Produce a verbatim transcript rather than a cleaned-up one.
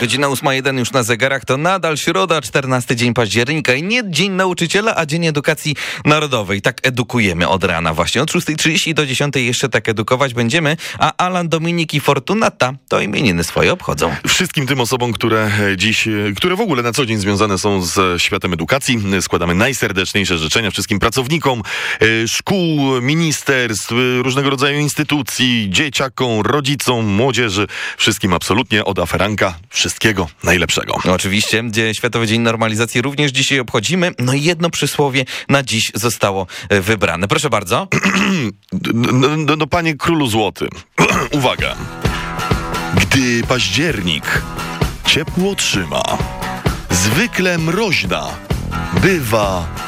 Godzina ósma jeden już na zegarach, to nadal środa, czternasty dzień października i nie Dzień Nauczyciela, a Dzień Edukacji Narodowej. Tak edukujemy od rana właśnie. Od szóstej trzydzieści do dziesiątej jeszcze tak edukować będziemy, a Alan, Dominik i Fortunata to imieniny swoje obchodzą. Wszystkim tym osobom, które dziś, które w ogóle na co dzień związane są z światem edukacji, składamy najserdeczniejsze życzenia wszystkim pracownikom szkół, ministerstw, różnego rodzaju instytucji, dzieciakom, rodzicom, młodzieży, wszystkim absolutnie od aferanka wszystkiego najlepszego. No oczywiście, Światowy Dzień Normalizacji również dzisiaj obchodzimy. No i jedno przysłowie na dziś zostało wybrane. Proszę bardzo. No, no, no panie królu złoty, uwaga. Gdy październik ciepło trzyma, zwykle mroźna bywa